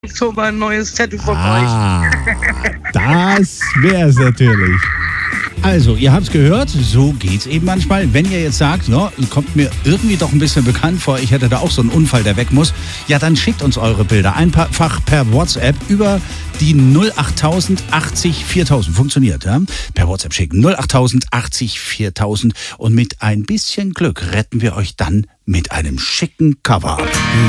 Oktober ein neues Tattoo von Das wär's natürlich. Also, ihr habt's gehört, so geht's eben manchmal. Wenn ihr jetzt sagt, ja, kommt mir irgendwie doch ein bisschen bekannt vor, ich hätte da auch so einen Unfall, der weg muss, ja, dann schickt uns eure Bilder einfach per WhatsApp über die 08000 80 4000. Funktioniert, ja? Per WhatsApp schicken 08000 80 4000 und mit ein bisschen Glück retten wir euch dann mit einem schicken Cover ab.